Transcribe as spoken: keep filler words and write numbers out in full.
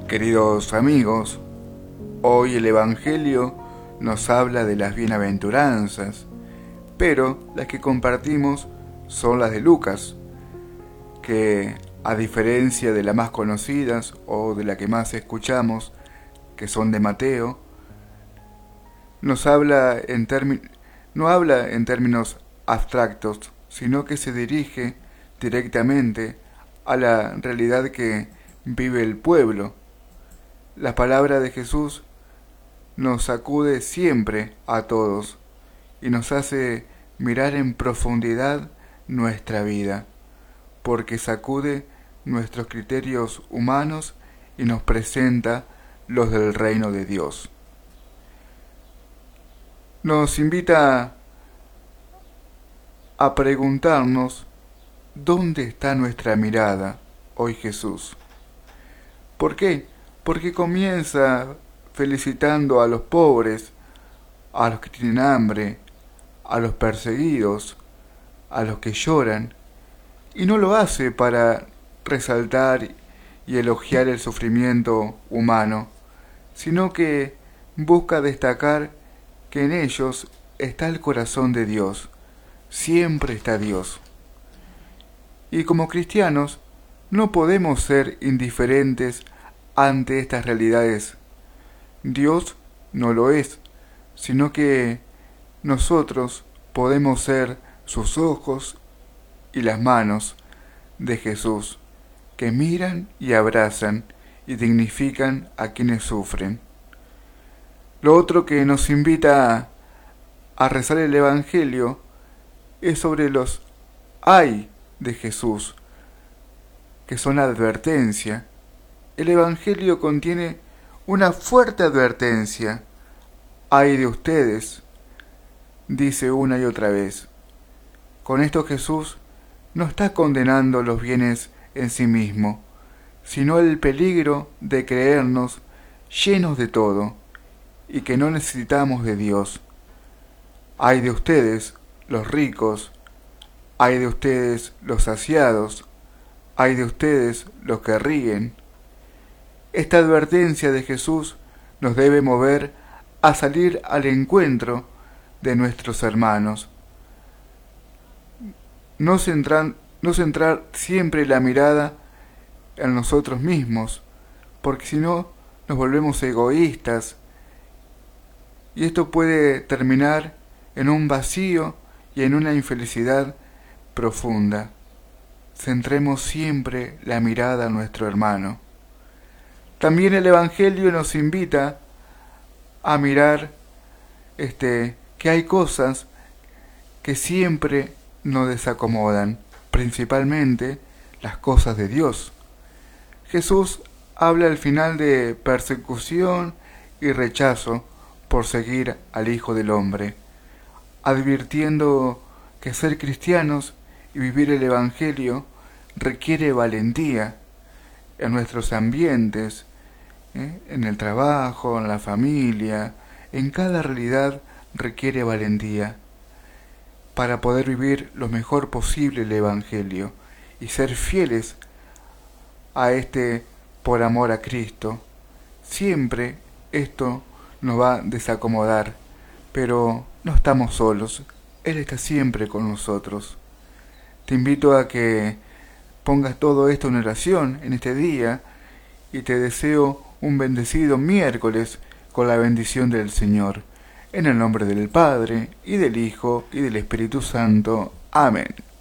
Queridos amigos, hoy el Evangelio nos habla de las bienaventuranzas, pero las que compartimos son las de Lucas, que a diferencia de las más conocidas o de la que más escuchamos, que son de Mateo, nos habla en termi- no habla en términos abstractos, sino que se dirige directamente a la realidad que vive el pueblo. La palabra de Jesús nos sacude siempre a todos y nos hace mirar en profundidad nuestra vida, porque sacude nuestros criterios humanos y nos presenta los del reino de Dios. Nos invita a preguntarnos ¿dónde está nuestra mirada hoy Jesús? ¿Por qué? Porque comienza felicitando a los pobres, a los que tienen hambre, a los perseguidos, a los que lloran, y no lo hace para resaltar y elogiar el sufrimiento humano, sino que busca destacar que en ellos está el corazón de Dios, siempre está Dios. Y como cristianos no podemos ser indiferentes ante estas realidades. Dios no lo es, sino que nosotros podemos ser sus ojos y las manos de Jesús, que miran y abrazan y dignifican a quienes sufren. Lo otro que nos invita a, a rezar el Evangelio es sobre los ay de Jesús, que son advertencia. El Evangelio contiene una fuerte advertencia. Ay de ustedes, dice una y otra vez. Con esto Jesús no está condenando los bienes en sí mismo, sino el peligro de creernos llenos de todo y que no necesitamos de Dios. Ay de ustedes, los ricos, ay de ustedes, los saciados, ay de ustedes, los que ríen. Esta advertencia de Jesús nos debe mover a salir al encuentro de nuestros hermanos. No centrar, no centrar siempre la mirada en nosotros mismos, porque si no nos volvemos egoístas y esto puede terminar en un vacío y en una infelicidad profunda. Centremos siempre la mirada a nuestro hermano. También el Evangelio nos invita a mirar este, que hay cosas que siempre nos desacomodan, principalmente las cosas de Dios. Jesús habla al final de persecución y rechazo por seguir al Hijo del Hombre, advirtiendo que ser cristianos y vivir el Evangelio requiere valentía en nuestros ambientes, ¿eh? en el trabajo, en la familia, en cada realidad requiere valentía para poder vivir lo mejor posible el Evangelio y ser fieles a este por amor a Cristo. Siempre esto nos va a desacomodar, pero no estamos solos, Él está siempre con nosotros. Te invito a que pongas todo esto en oración en este día y te deseo un bendecido miércoles con la bendición del Señor. En el nombre del Padre, y del Hijo, y del Espíritu Santo. Amén.